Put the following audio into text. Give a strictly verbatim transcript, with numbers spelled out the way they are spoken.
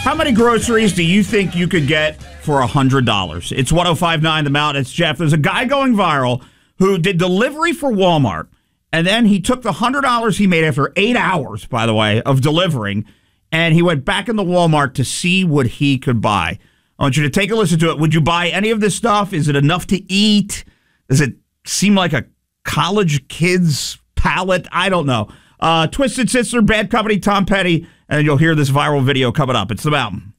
How many groceries do you think you could get for one hundred dollars? It's one oh five point nine The Mountain. It's Jeff. There's a guy going viral who did delivery for Walmart, and then he took the one hundred dollars he made after eight hours, by the way, of delivering, and he went back in the Walmart to see what he could buy. I want you to take a listen to it. Would you buy any of this stuff? Is it enough to eat? Does it seem like a college kid's palate? I don't know. Uh, Twisted Sister, Bad Company, Tom Petty, and you'll hear this viral video coming up. It's The Mountain.